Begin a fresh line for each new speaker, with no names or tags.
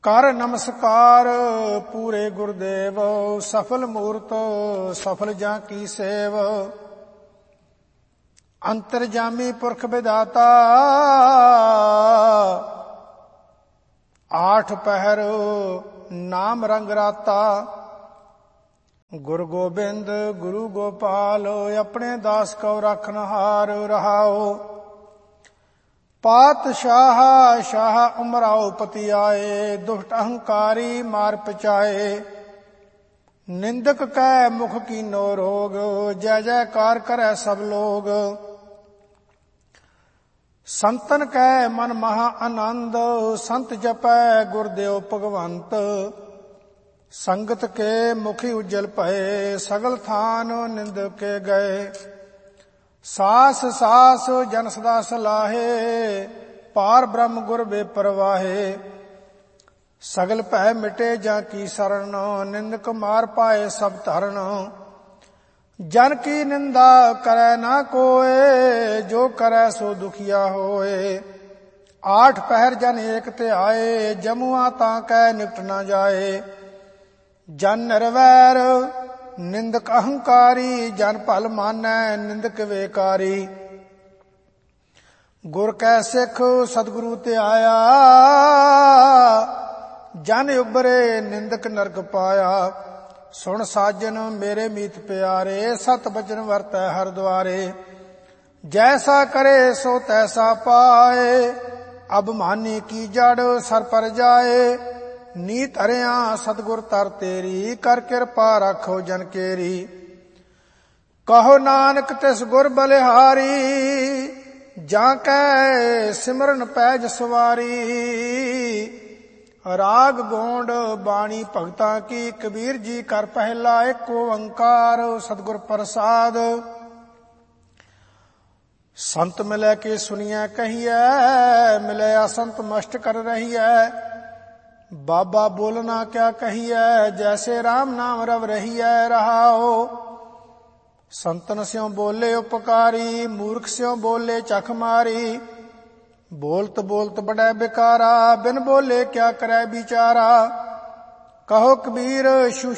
ਕਰ ਨਮਸਕਾਰ ਪੂਰੇ ਗੁਰਦੇਵ, ਸਫਲ ਮੂਰਤ ਸਫਲ ਜਾਂ ਕੀ ਸੇਵ। ਅੰਤਰਜਾਮੀ ਪੁਰਖ ਵਿਦਾਤਾ, ਆਠ ਪਹਿਰ ਨਾਮ ਰੰਗ ਰਾਤਾ। ਗੁਰੂ ਗੋਬਿੰਦ ਗੁਰੂ ਗੋਪਾਲ, ਆਪਣੇ ਦਾਸ ਕਉ ਰਖਨਹਾਰ ਰਹਾਓ। ਪਾਤਸ਼ਾਹ ਸ਼ਾਹ ਉਮਰਾਓ ਪਤੀ ਆਏ, ਦੁਸ਼ਟ ਅਹੰਕਾਰੀ ਮਾਰ ਪਚਾਏ। ਨਿੰਦਕ ਕੈ ਮੁਖ ਕੀਨੋ ਰੋਗ, ਜੈ ਜੈਕਾਰ ਕਰੈ ਸਭ ਲੋਗ। ਸੰਤਨ ਕੈ ਮਨ ਮਹਾ ਆਨੰਦ, ਸੰਤ ਜਪੈ ਗੁਰਦੇਵ ਭਗਵੰਤ। ਸੰਗਤ ਕੇ ਮੁਖੀ ਉਜਲ ਭਏ, ਸਗਲ ਥਾਨ ਨਿੰਦਕ ਕੇ ਗਏ। ਸਾਸ ਸਾਸ ਜਨ ਸਦਾ ਸਲਾਹੇ, ਪਾਰ ਬ੍ਰਹਮ ਗੁਰ ਬੇਪਰਵਾਹੇ। ਸਗਲ ਭੈ ਮਿਟੇ ਜਾਂ ਕੀ ਸਰਣ, ਨਿੰਦਕ ਮਾਰ ਪਾਏ ਸਭ ਧਰਨ। ਜਨ ਕੀ ਨਿੰਦਾ ਕਰੈ ਨਾ ਕੋਏ, ਜੋ ਕਰੈ ਸੋ ਦੁਖੀਆ ਹੋਏ। ਆਠ ਪਹਿਰ ਜਨ ਏਕ ਧਿਆਏ, ਜਮੂਆ ਤਾਂ ਕੈ ਨਿਪਟ ਨਾ ਜਾਏ। ਜਨ ਨਿਰਵੈਰ ਨਿੰਦਕ ਅਹੰਕਾਰੀ, ਜਨ ਭਲ ਮਾਨੈ ਨਿੰਦਕ ਵੇਕਾਰੀ। ਗੁਰ ਕੈ ਸਿੱਖ ਸਤਿਗੁਰੂ ਧਿਆਇਆ, ਜਨ ਉਬਰੇ ਨਿੰਦਕ ਨਰਕ ਪਾਇਆ। ਸੁਣ ਸਾਜਨ ਮੇਰੇ ਮੀਤ ਪਿਆਰੇ, ਸਤ ਬਚਨ ਵਰਤੈ ਹਰ ਦੁਆਰੇ। ਜੈਸਾ ਕਰੇ ਸੋ ਤੈਸਾ ਪਾਏ, ਅਭਿਮਾਨੀ ਕੀ ਜੜ ਸਰ ਪਰ ਜਾਏ। ਨੀਤ ਹਰਿਆ ਸਤਿਗੁਰ ਤਰ ਤੇਰੀ, ਕਰ ਕਿਰਪਾ ਰਾਖੋ ਜਨ ਕੇਰੀ। ਕਹੋ ਨਾਨਕ ਤਿਸ ਗੁਰ ਬਲਿਹਾਰੀ, ਜਾਂ ਕੈ ਸਿਮਰਨ ਪੈਜ ਸਵਾਰੀ। ਰਾਗ ਗੋਂਡ ਬਾਣੀ ਭਗਤਾਂ ਕੀ, ਕਬੀਰ ਜੀ ਕਰ ਪਹਿਲਾ ਏਕ ਓੰਕਾਰ ਸਤਿਗੁਰ ਪ੍ਰਸਾਦ। ਸੰਤ ਮਿਲੈ ਕੇ ਸੁਣੀਐ ਕਹੀਐ, ਮਿਲਿਆ ਸੰਤ ਮਸਟ ਕਰ ਰਹੀਐ। ਬਾਬਾ ਬੋਲਣਾ ਕਿਆ ਕਹੀਐ, ਜੈਸੇ ਰਾਮ ਨਾਮ ਰਵ ਰਹੀਐ ਰਹਾਓ। ਸੰਤਨ ਸਿਉ ਬੋਲੇ ਉਪਕਾਰੀ, ਮੂਰਖ ਸਿਉ ਬੋਲੇ ਚਖ ਮਾਰੀ। ਬੋਲਤ ਬੋਲਤ ਬੜੈ ਬਿਕਾਰਾ, ਬਿਨ ਬੋਲੇ ਕਿਆ ਕਰੈ ਵਿਚਾਰਾ। ਕਹੋ ਕਬੀਰ